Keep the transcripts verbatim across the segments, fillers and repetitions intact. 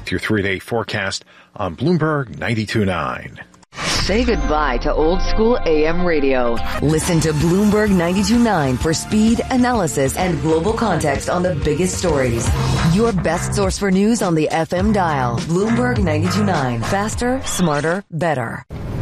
with your three-day forecast on Bloomberg ninety-two point nine. Say goodbye to old school A M radio. Listen to Bloomberg ninety-two point nine for speed, analysis, and global context on the biggest stories. Your best source for news on the F M dial. Bloomberg ninety-two point nine. Faster, smarter, better.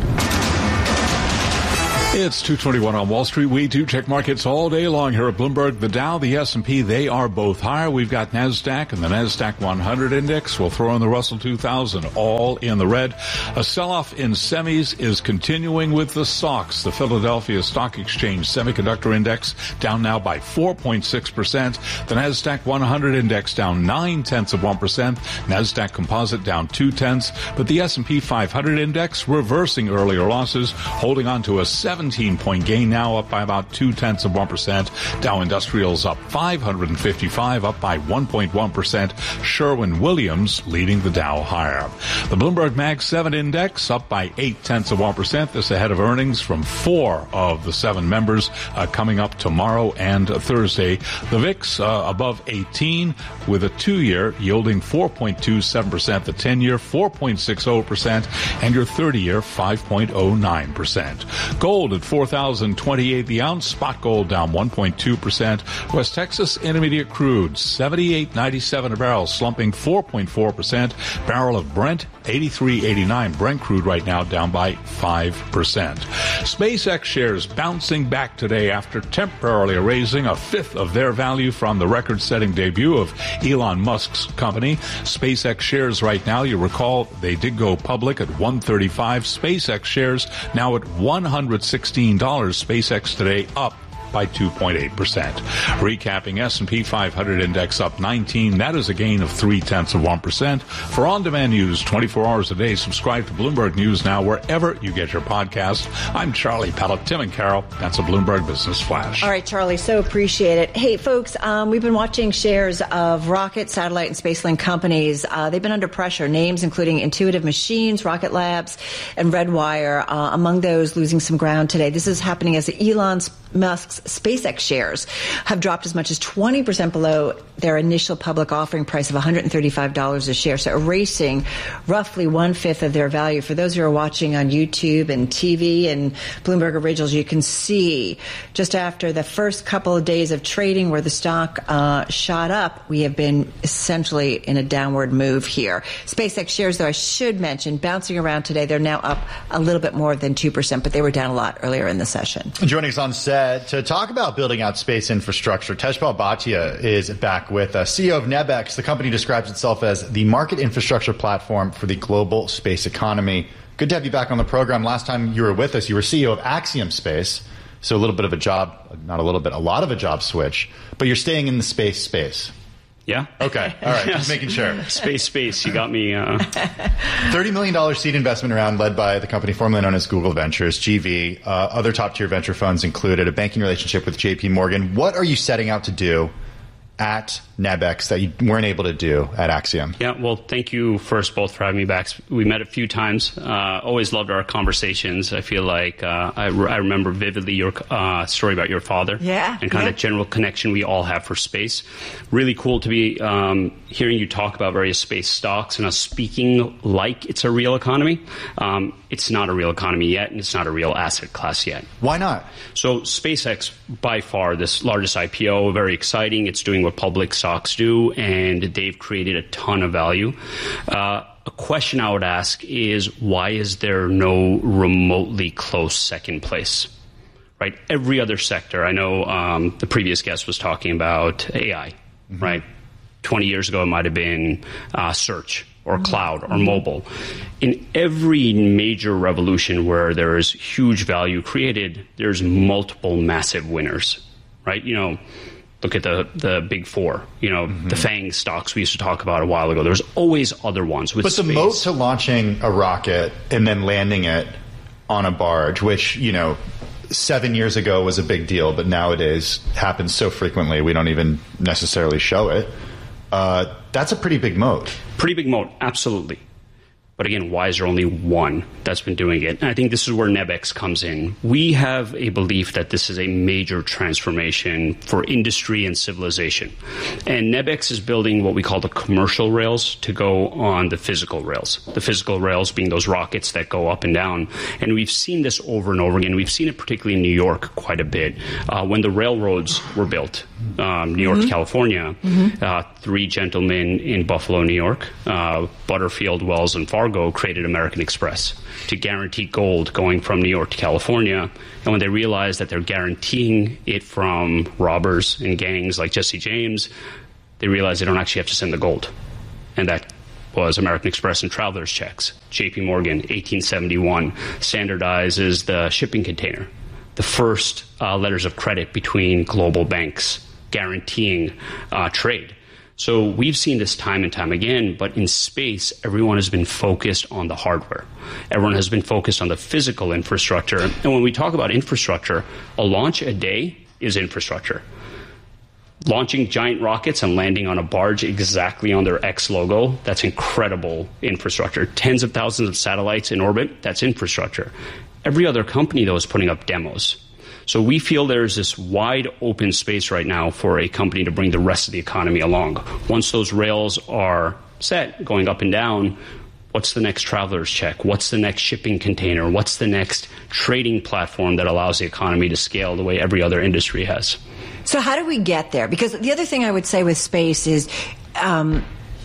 It's two twenty-one on Wall Street. We do check markets all day long here at Bloomberg. The Dow, the S and P, they are both higher. We've got NASDAQ and the NASDAQ one hundred index. We'll throw in the Russell two thousand, all in the red. A sell-off in semis is continuing with the S O X, the Philadelphia Stock Exchange Semiconductor Index, down now by four point six percent. The NASDAQ one hundred index down nine tenths of one percent. NASDAQ Composite down two tenths. But the S and P five hundred index reversing earlier losses, holding on to a seventeen point gain now, up by about two tenths of one percent. Dow Industrials up five hundred fifty-five, up by one point one percent. Sherwin-Williams leading the Dow higher. The Bloomberg Mag seven index up by eight tenths of one percent. This ahead of earnings from four of the seven members uh, coming up tomorrow and Thursday. The V I X uh, above eighteen with a two-year yielding four point two seven percent. The ten-year four point six zero percent, and your thirty-year five point zero nine percent. Gold at four thousand twenty-eight the ounce. Spot gold down one point two percent. West Texas Intermediate crude seventy-eight ninety-seven a barrel, slumping four point four percent. Barrel of Brent eighty-three eighty-nine. Brent crude right now down by five percent. SpaceX shares bouncing back today after temporarily raising a fifth of their value from the record-setting debut of Elon Musk's company. SpaceX shares right now, you recall, they did go public at one thirty-five. SpaceX shares now at one hundred sixteen dollars. SpaceX today up by two point eight percent. Recapping, S and P five hundred index up nineteen. That is a gain of three tenths of one percent. For on-demand news twenty-four hours a day, subscribe to Bloomberg News Now wherever you get your podcasts. I'm Charlie Pellet. Tim and Carol, that's a Bloomberg Business Flash. All right, Charlie, so appreciate it. Hey, folks, um, we've been watching shares of rocket, satellite, and space link companies. Uh, they've been under pressure. Names including Intuitive Machines, Rocket Labs, and Redwire, uh, among those losing some ground today. This is happening as Elon Musk's SpaceX shares have dropped as much as twenty percent below their initial public offering price of one hundred thirty-five dollars a share, so erasing roughly one-fifth of their value. For those who are watching on YouTube and T V and Bloomberg Originals, you can see just after the first couple of days of trading where the stock uh, shot up, we have been essentially in a downward move here. SpaceX shares, though, I should mention, bouncing around today. They're now up a little bit more than two percent, but they were down a lot earlier in the session. Joining us on set to talk about building out space infrastructure, Tejpal Bhatia is back with us, C E O of Nebex. The company describes itself as the market infrastructure platform for the global space economy. Good to have you back on the program. Last time you were with us, you were C E O of Axiom Space, so a little bit of a job, not a little bit, a lot of a job switch, but you're staying in the space space. Yeah. Okay. All right. Just making sure. Space, space. You got me. Uh... thirty million dollars seed investment round led by the company formerly known as Google Ventures, G V. Uh, other top-tier venture funds included a banking relationship with J P Morgan. What are you setting out to do at Nebex that you weren't able to do at Axiom? Yeah, well, thank you first both for having me back. We met a few times. Uh, always loved our conversations. I feel like uh, I, re- I remember vividly your uh, story about your father. Yeah. And kind yeah. of general connection we all have for space. Really cool to be um, hearing you talk about various space stocks and us speaking like it's a real economy. Um, it's not a real economy yet, and it's not a real asset class yet. Why not? So SpaceX, by far, this largest I P O, very exciting. It's doing what public stocks do, and they've created a ton of value. Uh, a question I would ask is, why is there no remotely close second place? Right? Every other sector, I know um, the previous guest was talking about A I, mm-hmm. right? twenty years ago, it might have been uh, search or cloud or mobile. In every major revolution where there is huge value created, there's multiple massive winners, right? You know, look at the, the big four, you know, mm-hmm. the FANG stocks we used to talk about a while ago. There's always other ones with But space. the moat to launching a rocket and then landing it on a barge, which, you know, seven years ago was a big deal, but nowadays happens so frequently we don't even necessarily show it. Uh, that's a pretty big moat. Pretty big moat, absolutely. But again, why is there only one that's been doing it? And I think this is where Nebex comes in. We have a belief that this is a major transformation for industry and civilization. And Nebex is building what we call the commercial rails to go on the physical rails. The physical rails being those rockets that go up and down. And we've seen this over and over again. We've seen it particularly in New York quite a bit. Uh, when the railroads were built, um, New York mm-hmm. to California, mm-hmm. uh, three gentlemen in Buffalo, New York, uh, Butterfield, Wells, and Fargo created American Express to guarantee gold going from New York to California. And when they realized that they're guaranteeing it from robbers and gangs like Jesse James, they realized they don't actually have to send the gold. And that was American Express and traveler's checks. J P Morgan, eighteen seventy-one, standardizes the shipping container. The first uh, letters of credit between global banks guaranteeing uh, trade. So we've seen this time and time again, but in space, everyone has been focused on the hardware. Everyone has been focused on the physical infrastructure. And when we talk about infrastructure, a launch a day is infrastructure. Launching giant rockets and landing on a barge exactly on their X logo, that's incredible infrastructure. Tens of thousands of satellites in orbit, that's infrastructure. Every other company, though, is putting up demos. So we feel there's this wide open space right now for a company to bring the rest of the economy along. Once those rails are set, going up and down, what's the next traveler's check? What's the next shipping container? What's the next trading platform that allows the economy to scale the way every other industry has? So how do we get there? Because the other thing I would say with space is um,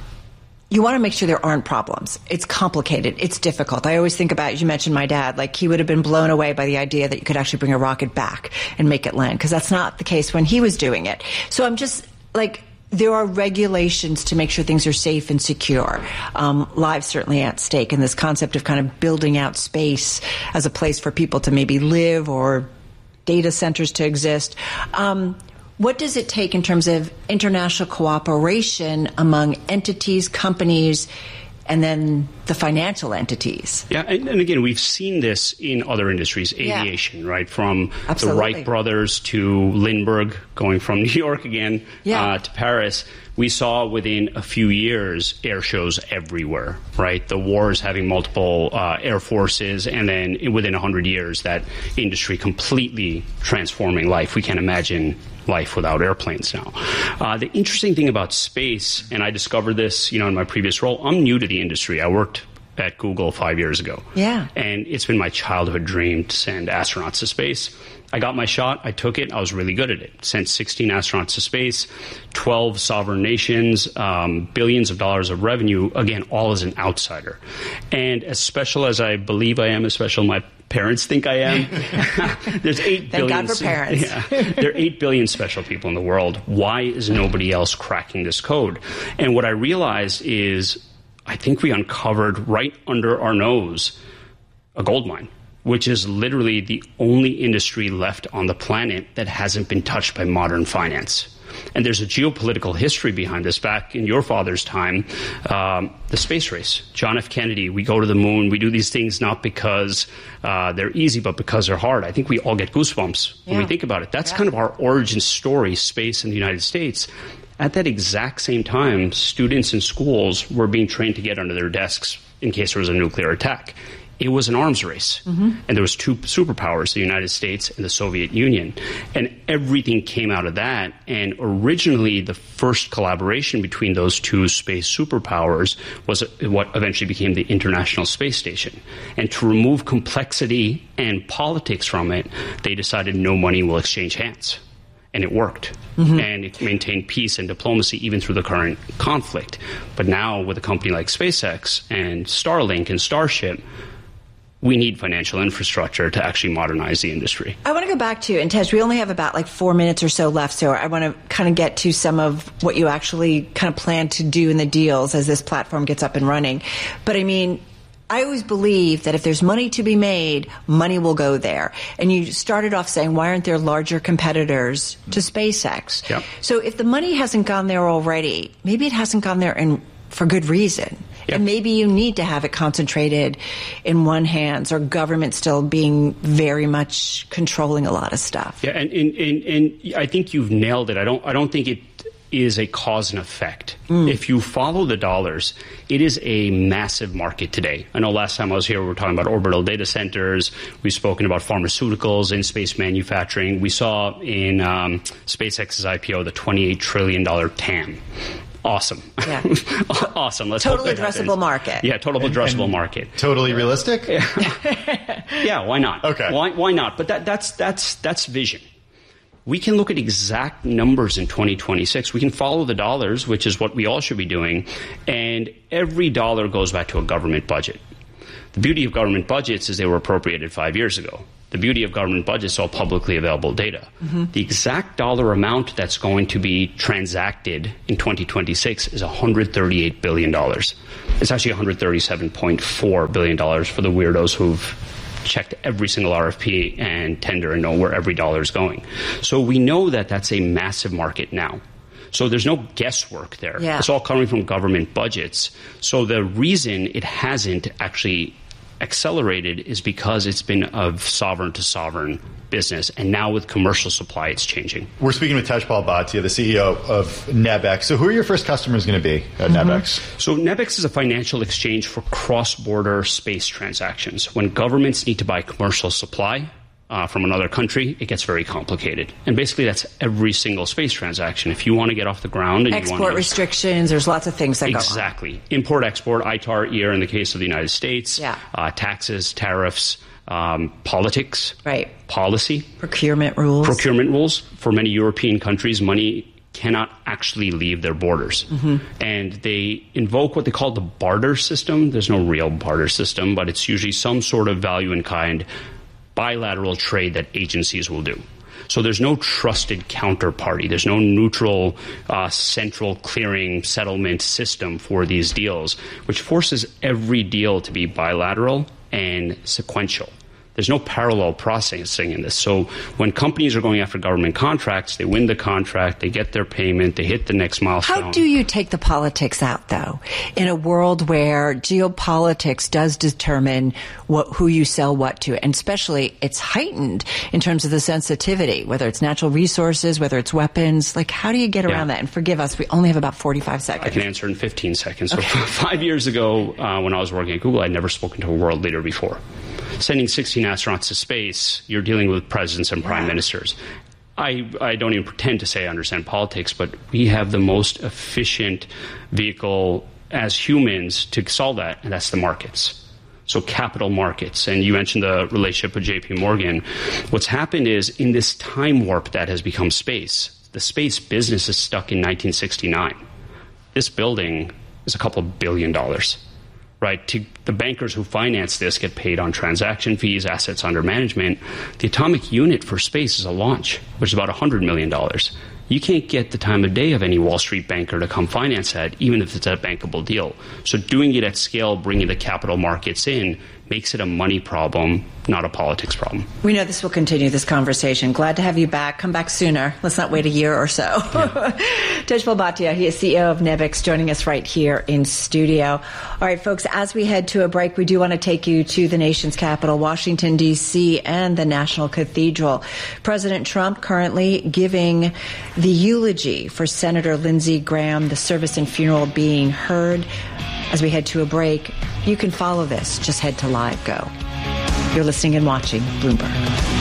you want to make sure there aren't problems. It's complicated. It's difficult. I always think about, as you mentioned my dad, like he would have been blown away by the idea that you could actually bring a rocket back and make it land, because that's not the case when he was doing it. So I'm just like, there are regulations to make sure things are safe and secure. Um, lives certainly at stake, and this concept of kind of building out space as a place for people to maybe live or data centers to exist. Um, What does it take in terms of international cooperation among entities, companies, and then the financial entities? Yeah, and, and again, we've seen this in other industries, aviation, yeah. right? From Absolutely. the Wright brothers to Lindbergh, going from New York again yeah. uh, to Paris. We saw within a few years air shows everywhere, right? The wars having multiple uh, air forces, and then within one hundred years, that industry completely transforming life. We can't imagine life without airplanes now. Uh, the interesting thing about space, and I discovered this, you know, in my previous role, I'm new to the industry. I worked at Google five years ago. Yeah. And it's been my childhood dream to send astronauts to space. I got my shot. I took it. I was really good at it. Sent sixteen astronauts to space, twelve sovereign nations, um, billions of dollars of revenue, again, all as an outsider. And as special as I believe I am, as special my parents think I am, there's eight Thank billion. God for parents. Yeah, there are eight billion special people in the world. Why is nobody else cracking this code? And what I realized is I think we uncovered right under our nose a gold mine, which is literally the only industry left on the planet that hasn't been touched by modern finance. And there's a geopolitical history behind this. Back in your father's time, um, the space race, John F. Kennedy, we go to the moon, we do these things not because uh, they're easy, but because they're hard. I think we all get goosebumps when yeah. we think about it. That's yeah. kind of our origin story, space in the United States. At that exact same time, students in schools were being trained to get under their desks in case there was a nuclear attack. It was an arms race. Mm-hmm. And there was two superpowers, the United States and the Soviet Union. And everything came out of that. And originally, the first collaboration between those two space superpowers was what eventually became the International Space Station. And to remove complexity and politics from it, they decided no money will exchange hands. And it worked. Mm-hmm. And it maintained peace and diplomacy even through the current conflict. But now with a company like SpaceX and Starlink and Starship, we need financial infrastructure to actually modernize the industry. I want to go back to, and Tej, we only have about like four minutes or so left, so I want to kind of get to some of what you actually kind of plan to do in the deals as this platform gets up and running. But I mean, I always believe that if there's money to be made, money will go there. And you started off saying, why aren't there larger competitors to SpaceX? Yep. So if the money hasn't gone there already, maybe it hasn't gone there in, for good reason. Yep. And maybe you need to have it concentrated in one hands, or government still being very much controlling a lot of stuff. Yeah, and, and, and, and I think you've nailed it. I don't I don't think it is a cause and effect. Mm. If you follow the dollars, it is a massive market today. I know last time I was here, we were talking about orbital data centers. We've spoken about pharmaceuticals, in-space manufacturing. We saw in um, SpaceX's I P O the twenty-eight trillion dollars T A M. Awesome. Yeah. Awesome. Let's totally hope that addressable happens. market. Yeah, total And- addressable and market. Totally realistic? Yeah, why not? Okay. Why why not? But that that's that's that's vision. We can look at exact numbers in twenty twenty-six. We can follow the dollars, which is what we all should be doing, and every dollar goes back to a government budget. The beauty of government budgets is they were appropriated five years ago. The beauty of government budgets is all publicly available data. Mm-hmm. The exact dollar amount that's going to be transacted in twenty twenty-six is one hundred thirty-eight billion dollars. It's actually one hundred thirty-seven point four billion dollars for the weirdos who've checked every single R F P and tender and know where every dollar is going. So we know that that's a massive market now. So there's no guesswork there. Yeah. It's all coming from government budgets. So the reason it hasn't actually accelerated is because it's been a sovereign to sovereign business, and now with commercial supply it's changing. We're speaking with Tejpal Bhatia, the C E O of Nebex. So who are your first customers going to be at mm-hmm. Nebex? So Nebex is a financial exchange for cross-border space transactions. When governments need to buy commercial supply uh, from another country, it gets very complicated. And basically that's every single space transaction. If you want to get off the ground and export you want to restrictions, there's lots of things that exactly. go on. Import, export, I T A R, E R in the case of the United States, yeah. uh, taxes, tariffs, um, politics, right. policy, procurement rules. Procurement rules. For many European countries, money cannot actually leave their borders. Mm-hmm. And they invoke what they call the barter system. There's no real barter system, but it's usually some sort of value in kind bilateral trade that agencies will do. So there's no trusted counterparty. There's no neutral uh, central clearing settlement system for these deals, which forces every deal to be bilateral and sequential. There's no parallel processing in this. So when companies are going after government contracts, they win the contract, they get their payment, they hit the next milestone. How do you take the politics out, though, in a world where geopolitics does determine what, who you sell what to, and especially it's heightened in terms of the sensitivity, whether it's natural resources, whether it's weapons? Like, how do you get around yeah. that? And forgive us, we only have about forty-five seconds. I can answer in fifteen seconds. Okay. So five years ago, uh, when I was working at Google, I'd never spoken to a world leader before. Sending sixteen astronauts to space, you're dealing with presidents and prime yeah. ministers. I, I don't even pretend to say I understand politics, but we have the most efficient vehicle as humans to solve that, and that's the markets. So capital markets. And you mentioned the relationship with J P Morgan. What's happened is in this time warp that has become space, the space business is stuck in nineteen sixty-nine. This building is a couple of billion dollars. Right, to the bankers who finance this get paid on transaction fees, assets under management. The atomic unit for space is a launch, which is about one hundred million dollars. You can't get the time of day of any Wall Street banker to come finance that, even if it's a bankable deal. So doing it at scale, bringing the capital markets in, makes it a money problem, not a politics problem. We know this will continue, this conversation. Glad to have you back. Come back sooner. Let's not wait a year or so. Yeah. Tejpal Bhatia, he is C E O of Nebex, joining us right here in studio. All right, folks, as we head to a break, we do want to take you to the nation's capital, Washington, D C, and the National Cathedral. President Trump currently giving the eulogy for Senator Lindsey Graham, the service and funeral being heard. As we head to a break, you can follow this. Just head to LiveGo. You're listening and watching Bloomberg.